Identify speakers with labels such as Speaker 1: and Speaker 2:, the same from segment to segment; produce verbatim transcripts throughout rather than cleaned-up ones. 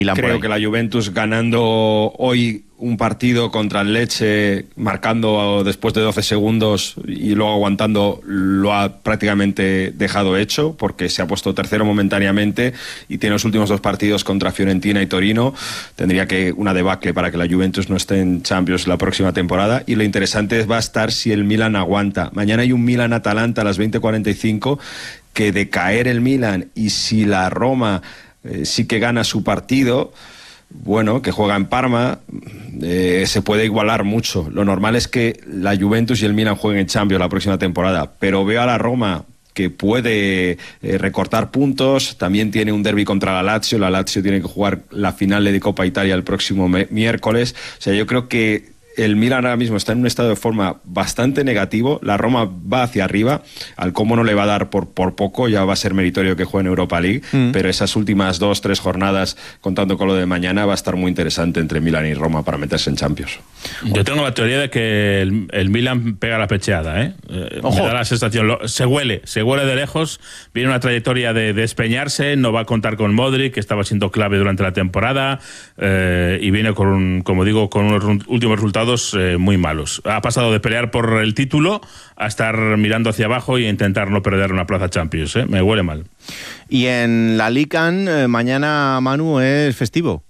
Speaker 1: Creo que la Juventus ganando hoy un partido contra el Lecce, marcando después de doce segundos y luego aguantando, lo ha prácticamente dejado hecho, porque se ha puesto tercero momentáneamente y tiene los últimos dos partidos contra Fiorentina y Torino. Tendría que una debacle para que la Juventus no esté en Champions la próxima temporada, y lo interesante va a estar si el Milan aguanta. Mañana hay un Milan-Atalanta a las veinte cuarenta y cinco, que de caer el Milan y si la Roma Eh, sí que gana su partido, bueno, que juega en Parma, eh, se puede igualar mucho. Lo normal es que la Juventus y el Milan jueguen en Champions la próxima temporada, pero veo a la Roma que puede eh, recortar puntos. También tiene un derbi contra la Lazio. La Lazio tiene que jugar la final de Copa Italia el próximo miércoles. O sea, yo creo que el Milan ahora mismo está en un estado de forma bastante negativo. La Roma va hacia arriba. Al Como no le va a dar por, por poco, ya va a ser meritorio que juegue en Europa League, mm. pero esas últimas dos, tres jornadas, contando con lo de mañana, va a estar muy interesante entre Milan y Roma para meterse en Champions.
Speaker 2: Yo tengo la teoría de que el, el Milan pega la pecheada, ¿eh? eh me da la sensación, lo, se huele, se huele de lejos. Viene una trayectoria de despeñarse, no va a contar con Modric, que estaba siendo clave durante la temporada, eh, y viene con, un, como digo, con unos últimos resultados Eh, muy malos. Ha pasado de pelear por el título a estar mirando hacia abajo e intentar no perder una plaza Champions, ¿eh? Me huele mal.
Speaker 3: Y en la Ligan, eh, mañana, Manu, es festivo.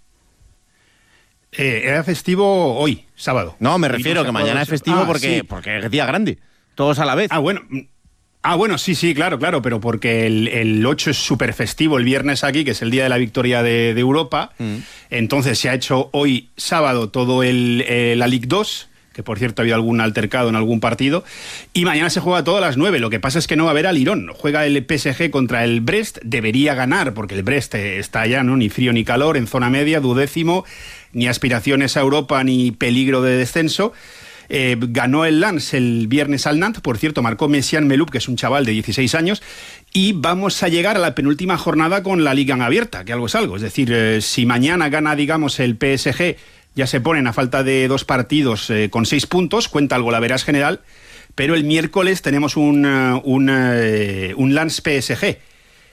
Speaker 4: Eh, era festivo hoy, sábado.
Speaker 3: No, me refiero que mañana es festivo ah, porque, sí. porque es día grande. Todos a la vez.
Speaker 4: Ah, bueno. Ah, bueno, sí, sí, claro, claro, pero porque el, el ocho es súper festivo el viernes aquí, que es el día de la victoria de, de Europa. Mm. Entonces se ha hecho hoy sábado todo el, eh, la Ligue dos, que por cierto ha habido algún altercado en algún partido, y mañana se juega todo a las nueve. Lo que pasa es que no va a haber alirón. Juega el P S G contra el Brest, debería ganar, porque el Brest está allá, ¿no? Ni frío ni calor, en zona media, duodécimo, ni aspiraciones a Europa ni peligro de descenso. Eh, ganó el Lens el viernes al Nantes, por cierto, marcó Messian Meloup, que es un chaval de dieciséis años, y vamos a llegar a la penúltima jornada con la Liga abierta, que algo es algo. Es decir, eh, si mañana gana, digamos, el P S G, ya se ponen a falta de dos partidos eh, con seis puntos, cuenta el golaveras general, pero el miércoles tenemos un, uh, un, uh, un Lens P S G.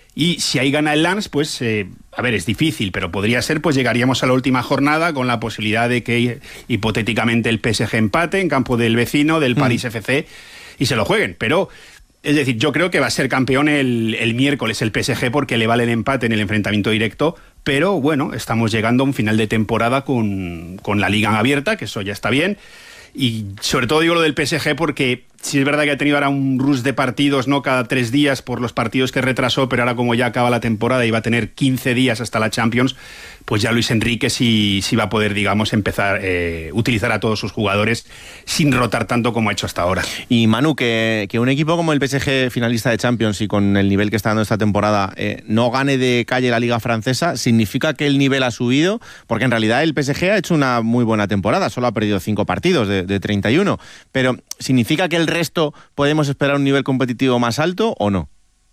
Speaker 4: Y si ahí gana el Lens, pues, eh, a ver, es difícil, pero podría ser, pues llegaríamos a la última jornada con la posibilidad de que hipotéticamente el P S G empate en campo del vecino, del Paris mm. F C, y se lo jueguen. Pero, es decir, yo creo que va a ser campeón el, el miércoles el P S G porque le vale el empate en el enfrentamiento directo, pero bueno, estamos llegando a un final de temporada con, con la Liga abierta, que eso ya está bien. Y sobre todo digo lo del P S G porque sí es verdad que ha tenido ahora un rush de partidos, ¿no? Cada tres días por los partidos que retrasó, pero ahora como ya acaba la temporada y va a tener quince días hasta la Champions, pues ya Luis Enrique sí, sí va a poder, digamos, empezar a eh, utilizar a todos sus jugadores sin rotar tanto como ha hecho hasta ahora.
Speaker 3: Y Manu, que, que un equipo como el P S G, finalista de Champions y con el nivel que está dando esta temporada, eh, no gane de calle la Liga Francesa, ¿significa que el nivel ha subido? Porque en realidad el P S G ha hecho una muy buena temporada, solo ha perdido cinco partidos de, de treinta y uno, pero ¿significa que el resto podemos esperar un nivel competitivo más alto o no?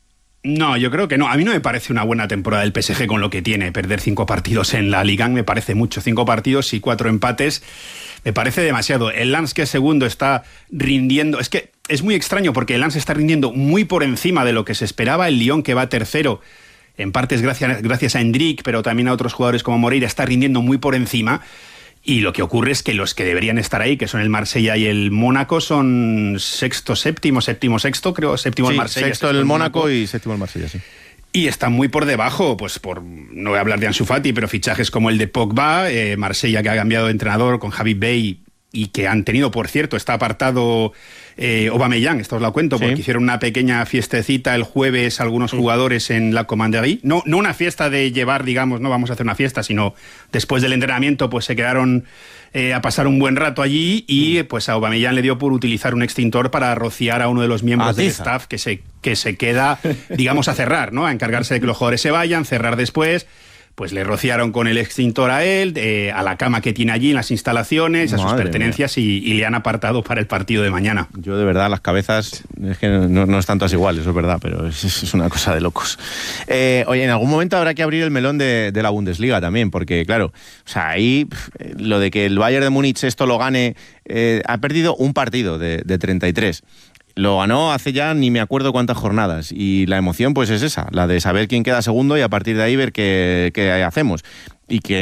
Speaker 4: No, yo creo que no. A mí no me parece una buena temporada del P S G con lo que tiene. Perder cinco partidos en la Liga me parece mucho. Cinco partidos y cuatro empates me parece demasiado. El Lens, que es segundo, está rindiendo... Es que es muy extraño porque el Lens está rindiendo muy por encima de lo que se esperaba. El Lyon, que va tercero, en parte es gracias, gracias a Endrick, pero también a otros jugadores como Moreira, está rindiendo muy por encima. Y lo que ocurre es que los que deberían estar ahí, que son el Marsella y el Mónaco, son sexto, séptimo, séptimo, sexto, creo, séptimo
Speaker 3: sí,
Speaker 4: el Marsella.
Speaker 3: Sexto el Mónaco y séptimo el Marsella, sí.
Speaker 4: Y están muy por debajo, pues por, no voy a hablar de Ansu Fati, pero fichajes como el de Pogba, eh, Marsella que ha cambiado de entrenador con Javi Bey y que han tenido, por cierto, está apartado eh, Aubameyang, esto os lo cuento, porque sí. hicieron una pequeña fiestecita el jueves algunos sí. jugadores en la Commanderie. No, no una fiesta de llevar, digamos, no vamos a hacer una fiesta, sino después del entrenamiento pues se quedaron eh, a pasar un buen rato allí y pues a Aubameyang le dio por utilizar un extintor para rociar a uno de los miembros ah, del tiza. staff que se, que se queda, digamos, a cerrar, ¿no? A encargarse de que los jugadores se vayan, cerrar después. Pues le rociaron con el extintor a él, eh, a la cama que tiene allí en las instalaciones, a Madre sus pertenencias y, y le han apartado para el partido de mañana.
Speaker 3: Yo de verdad, las cabezas, es que no, no están todas iguales, eso es verdad, pero es, es una cosa de locos. Eh, oye, en algún momento habrá que abrir el melón de, de la Bundesliga también, porque claro, o sea, ahí lo de que el Bayern de Múnich esto lo gane, eh, ha perdido un partido de, de treinta y tres. Lo ganó hace ya ni me acuerdo cuántas jornadas y la emoción pues es esa, la de saber quién queda segundo y a partir de ahí ver qué, qué hacemos. Y que